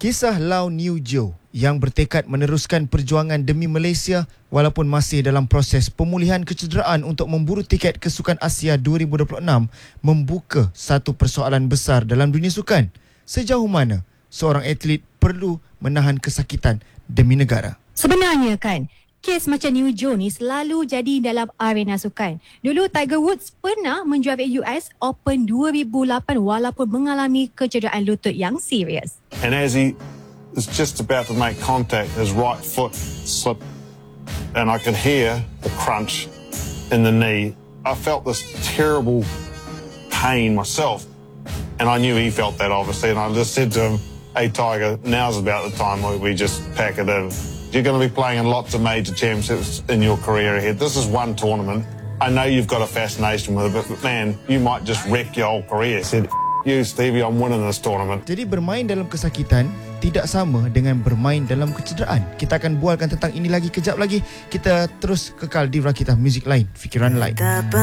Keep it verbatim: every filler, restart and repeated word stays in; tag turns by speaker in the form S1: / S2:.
S1: Kisah Lau Neo Jeo yang bertekad meneruskan perjuangan demi Malaysia walaupun masih dalam proses pemulihan kecederaan untuk memburu tiket ke Sukan Asia dua ribu dua puluh enam membuka satu persoalan besar dalam dunia sukan. Sejauh mana seorang atlet perlu menahan kesakitan demi negara?
S2: Sebenarnya kan, kes macam Neo Jeo ni selalu jadi dalam arena sukan. Dulu Tiger Woods pernah menjuarai U S Open dua ribu lapan walaupun mengalami kecederaan lutut yang serius.
S3: And as he was just about to make contact, his right foot slipped and I could hear the crunch in the knee. I felt this terrible pain myself and I knew he felt that obviously, and I just said to him, "Hey Tiger, now's about the time where we just pack it in. You're going to be playing in lots of major championships in your career ahead. This is one tournament. I know you've got a fascination with it, but man, you might just wreck your whole career." I said, "You Stevie, I'm winning this tournament."
S1: Jadi bermain dalam kesakitan tidak sama dengan bermain dalam kecederaan. Kita akan bualkan tentang ini lagi kejap lagi. Kita terus kekal di Rakita Music Lain, Fikiran Lain.